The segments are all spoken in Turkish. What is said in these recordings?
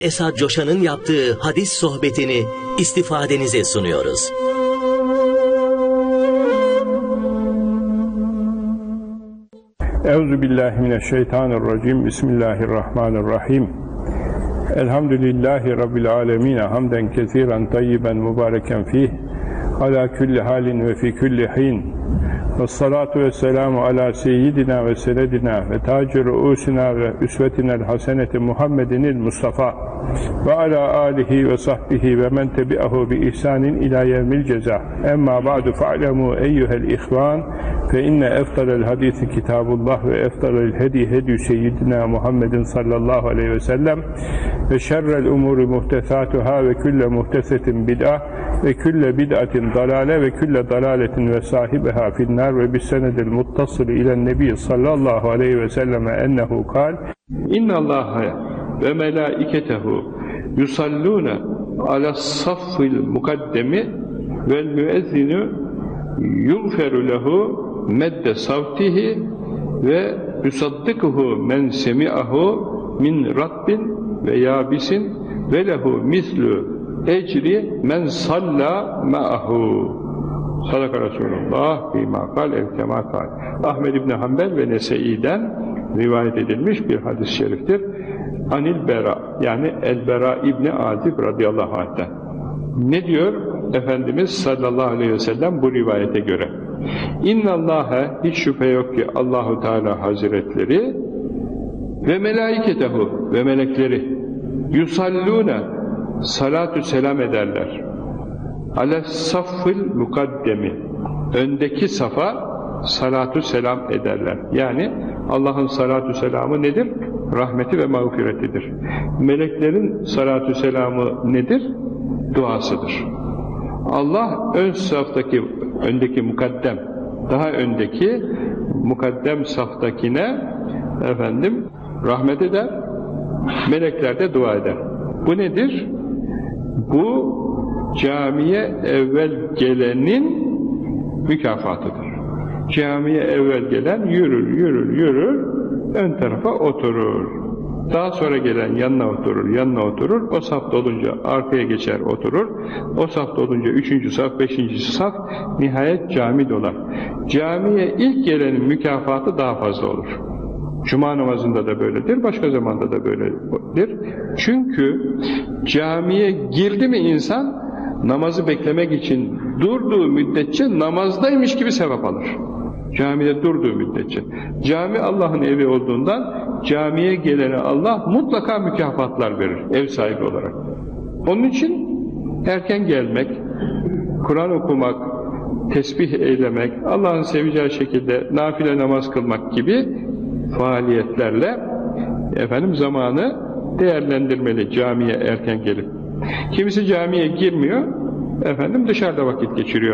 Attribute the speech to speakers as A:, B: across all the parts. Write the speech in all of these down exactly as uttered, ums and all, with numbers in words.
A: Esad Coşan'ın yaptığı hadis sohbetini istifadenize sunuyoruz.
B: Euzubillahimineşşeytanirracim. Bismillahirrahmanirrahim. Elhamdülillahi Rabbil alemin. Hamden kesiren tayyiben mübareken fih. Ala külli halin ve fi külli hin. Vessalatu vesselamu ala seyyidina ve senedina ve taci ruusina ve üsvetinel haseneti Muhammedinil Mustafa ve ala alihi ve sahbihi ve men tebi'ahu bi ihsanin ila yevmil ceza. Emma ba'du fa'lemu eyyuhel ihvan fe inne eftalel hadisi kitabullah ve eftalel hedi hedi seyyidina Muhammedin sallallahu aleyhi ve sellem ve şerrel umuri muhtesatuhâ ve külle muhtesetin bid'ah ve külle bid'atin dalale ve külle dalaletin ve sahibiha finnâr ve bis senedil muttasılı ilen nebi sallallahu aleyhi ve selleme ennehu kal İnnallâhe ve melâiketehu yusallûne alas saffil mukaddemi vel müezzinu yugferu lehu medde savtihi ve yusaddikuhu men semi'ahu min rabbin ve yabisin ve lehu mislu ecri men salla ma'ahu. Sadaka Resulullah bima kal ev kema kal. Ahmed İbni Hanbel ve Nese'i'den rivayet edilmiş bir hadis-i şeriftir. Anil Bera, yani El-Bera İbni Azib radıyallahu anh'ten. Ne diyor Efendimiz sallallahu aleyhi ve sellem bu rivayete göre? İnnallâhe, hiç şüphe yok ki Allahu Teala Hazretleri ve melâiketehu ve melekleri yusallûne salatü selam ederler. Ales saffil mukaddemi, öndeki safa salatü selam ederler. Yani Allah'ın salatü selamı nedir? Rahmeti ve mağfiretidir. Meleklerin salatü selamı nedir? Duasıdır. Allah ön saftaki, öndeki mukaddem, daha öndeki mukaddem saftakine efendim rahmet eder, melekler de dua eder. Bu nedir? Bu camiye evvel gelenin mükafatıdır. Camiye evvel gelen yürür, yürür, yürür, ön tarafa oturur. Daha sonra gelen yanına oturur, yanına oturur, o saf dolunca arkaya geçer, oturur. O saf dolunca üçüncü saf, beşinci saf, nihayet cami dolar. Camiye ilk gelenin mükafatı daha fazla olur. Cuma namazında da böyledir, başka zamanda da böyledir. Çünkü camiye girdi mi insan, namazı beklemek için durduğu müddetçe namazdaymış gibi sevap alır. Camide durduğu müddetçe. Cami Allah'ın evi olduğundan camiye gelene Allah mutlaka mükafatlar verir, ev sahibi olarak. Onun için erken gelmek, Kur'an okumak, tesbih eylemek, Allah'ın seveceği şekilde nafile namaz kılmak gibi faaliyetlerle efendim zamanı değerlendirmeli camiye erken gelip. Kimisi camiye girmiyor, efendim dışarıda vakit geçiriyor.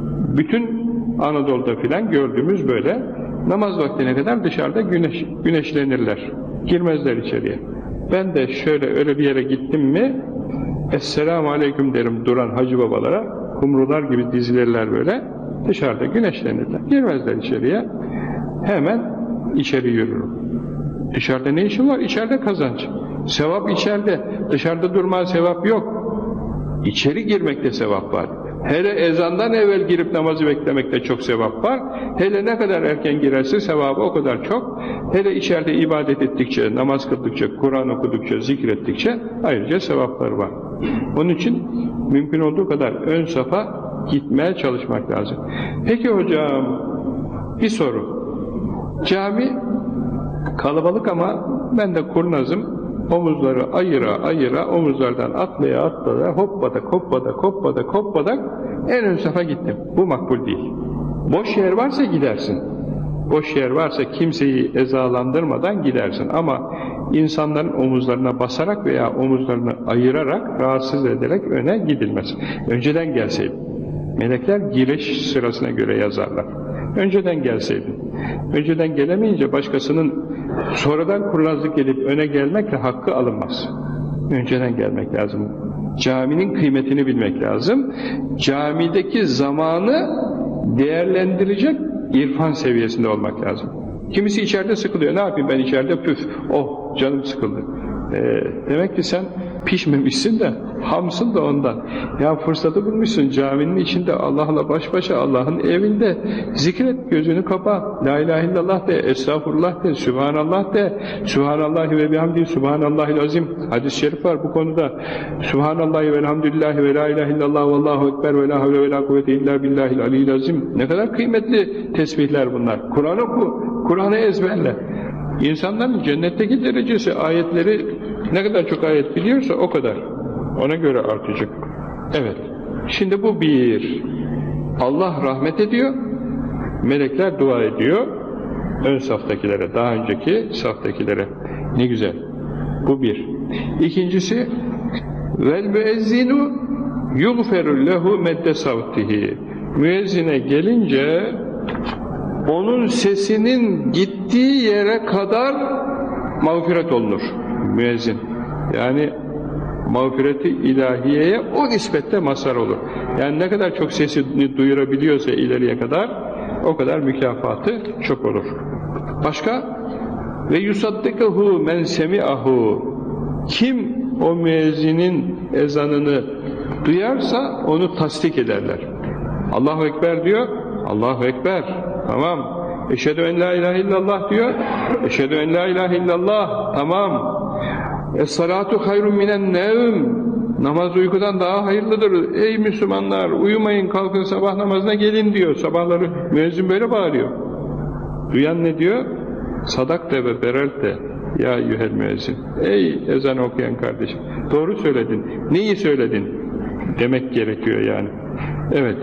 B: Bütün Anadolu'da filan gördüğümüz böyle namaz vaktine kadar dışarıda güneş, güneşlenirler. Girmezler içeriye. Ben de şöyle öyle bir yere gittim mi Esselamu Aleyküm derim duran hacı babalara, kumrular gibi dizilirler böyle, dışarıda güneşlenirler. Girmezler içeriye. Hemen içeri yürürüm. Dışarıda ne işim var? İçeride kazanç. Sevap içeride. Dışarıda durma sevap yok. İçeri girmekte sevap var. Hele ezandan evvel girip namazı beklemekte çok sevap var. Hele ne kadar erken girerse sevabı o kadar çok. Hele içeride ibadet ettikçe, namaz kıldıkça, Kur'an okudukça, zikrettikçe ayrıca sevapları var. Onun için mümkün olduğu kadar ön safa gitmeye çalışmak lazım. Peki hocam, bir soru. Cami kalabalık ama ben de kurnazım. Omuzları ayıra ayıra, omuzlardan atlaya atlaya, hoppadak hoppadak hoppadak hoppadak en ön safa gittim. Bu makbul değil. Boş yer varsa gidersin. Boş yer varsa kimseyi ezalandırmadan gidersin. Ama insanların omuzlarına basarak veya omuzlarını ayırarak, rahatsız ederek öne gidilmez. Önceden gelseydin. Melekler giriş sırasına göre yazarlar. Önceden gelseydin. Önceden gelemeyince başkasının sonradan kurnazlık edip öne gelmekle hakkı alınmaz. Önceden gelmek lazım. Caminin kıymetini bilmek lazım. Camideki zamanı değerlendirecek irfan seviyesinde olmak lazım. Kimisi içeride sıkılıyor. Ne yapayım ben içeride? Püf, oh canım sıkıldı. Ee, demek ki sen pişmemişsin de hamsın da ondan. Ya fırsatı bulmuşsun caminin içinde Allah'la baş başa, Allah'ın evinde zikret, gözünü kapa, la ilahe illallah de, estağfurullah de, sübhanallah de, sübhanallahi ve bihamdihi, sübhanallahil azim. Hadis-i şerif var bu konuda. Sübhanallahi velhamdülillahi ve la ilahe illallah ve allahu ekber ve la havle ve la kuvvete illa billahil aliyyil azim. Ne kadar kıymetli tesbihler bunlar. Kur'an oku, Kur'an'ı ezberle. İnsanların cennetteki derecesi, ayetleri ne kadar çok ayet biliyorsa o kadar. Ona göre artacak. Evet. Şimdi bu bir. Allah rahmet ediyor. Melekler dua ediyor. Ön saftakilere, daha önceki saftakilere. Ne güzel. Bu bir. İkincisi, vel müezzinu yugferu lehu medde savtihi. Müezzine gelince onun sesinin gittiği yere kadar mağfiret olunur. Müezzin. Yani mağfireti ilahiyeye o nispette mazhar olur. Yani ne kadar çok sesini duyurabiliyorsa ileriye kadar o kadar mükafatı çok olur. Başka? Ve yusaddikahu men semi'ahu. Kim o müezzinin ezanını duyarsa onu tasdik ederler. Allahu Ekber diyor, Allahu Ekber. Tamam. Eşhedü en la ilahe illallah diyor. Eşhedü en la ilahe illallah. Tamam. Es-salatu hayrun minen nevm. Namaz uykudan daha hayırlıdır. Ey Müslümanlar, uyumayın, kalkın sabah namazına gelin diyor. Sabahları müezzin böyle bağırıyor. Duyan ne diyor? Sadakte ve bererte ya eyyuhel müezzin. Ey ezan okuyan kardeşim, doğru söyledin. Neyi söyledin? Demek gerekiyor yani. Evet.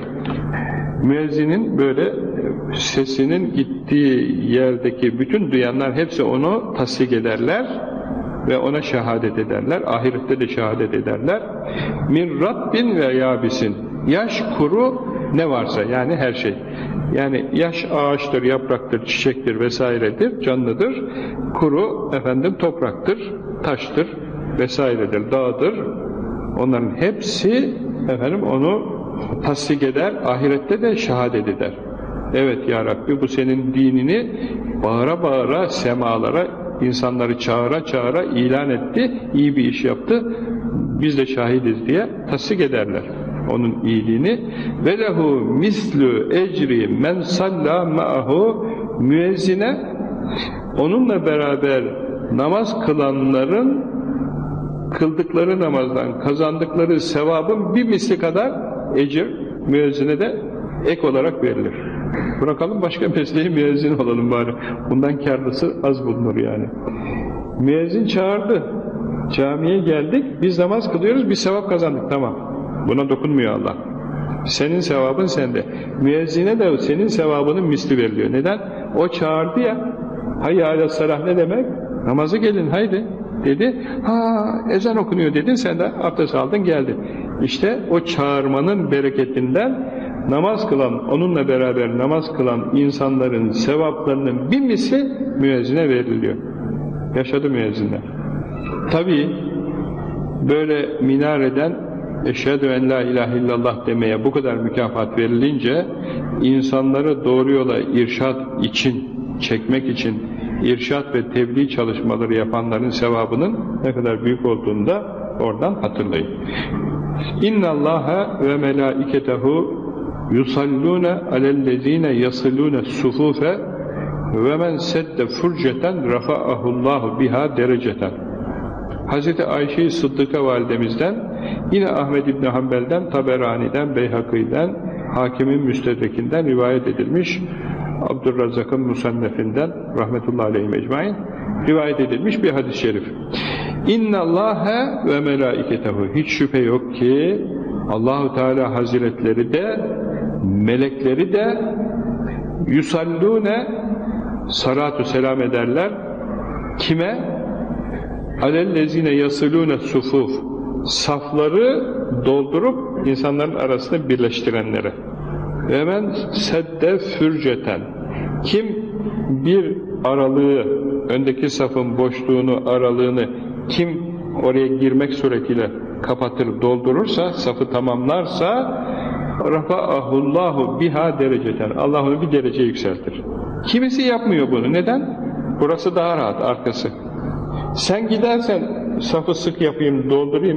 B: Müezzinin böyle sesinin gittiği yerdeki bütün duyanlar hepsi onu tasdik ederler ve ona şehadet ederler. Ahirette de şehadet ederler. Min rabbin ve yabisin. Yaş, kuru ne varsa, yani her şey. Yani yaş ağaçtır, yapraktır, çiçektir vesairedir, canlıdır. Kuru efendim topraktır, taştır vesairedir, dağdır. Onların hepsi efendim onu tasdik eder, ahirette de şehadet eder. Evet ya Rabbi, bu senin dinini bağıra bağıra semalara, insanları çağıra çağıra ilan etti, iyi bir iş yaptı, biz de şahidiz diye tasdik ederler onun iyiliğini. Ve lehu mislu ecri men salla ma'ahu. Müezzine onunla beraber namaz kılanların kıldıkları namazdan kazandıkları sevabın bir misli kadar ecir müezzine de ek olarak verilir. Bırakalım başka mesleği, müezzin olalım bari. Bundan kârlısı az bulunur yani. Müezzin çağırdı. Camiye geldik. Biz namaz kılıyoruz. Bir sevap kazandık. Tamam. Buna dokunmuyor Allah. Senin sevabın sende. Müezzine de senin sevabının misli veriliyor. Neden? O çağırdı ya. Hayya aleyhisselam ne demek? Namazı gelin haydi dedi. Ha ezan okunuyor dedin, sen de abdest aldın geldin. İşte o çağırmanın bereketinden namaz kılan, onunla beraber namaz kılan insanların sevaplarının bir misli müezzine veriliyor. Yaşadı müezzinler. Tabii böyle minareden eşhedü en la ilahe illallah demeye bu kadar mükafat verilince insanları doğru yola irşad için, çekmek için irşad ve tebliğ çalışmaları yapanların sevabının ne kadar büyük olduğunu da oradan hatırlayın. İnna Allaha ve melaiketehu yusallune alellezine yasilune sufufe ve men sedde furceten rafa'ahullahu biha dereceten. Hazreti Ayşe-i Sıddıka validemizden, yine Ahmed İbni Hanbel'den, Taberani'den, Beyhaki'den, Hakim'in Müstedrek'inden rivayet edilmiş, Abdurrazzak'ın Musannefinden rahmetullahi aleyhi ecmaîn rivayet edilmiş bir hadis-i şerif. İnna Allaha ve melaiketehu, hiç şüphe yok ki Allahu Teala Hazretleri de melekleri de yusallune salatu selam ederler. Kime? Alellezine yasilune sufuf, safları doldurup insanların arasını birleştirenlere. Ve men sedde fürceten, kim bir aralığı, öndeki safın boşluğunu, aralığını kim oraya girmek suretiyle kapatır, doldurursa, safı tamamlarsa rafa'ahullahu biha dereceten, Allah onu bir derece yükseltir. Kimisi yapmıyor bunu. Neden? Burası daha rahat, arkası. Sen gidersen safı sık yapayım, doldurayım.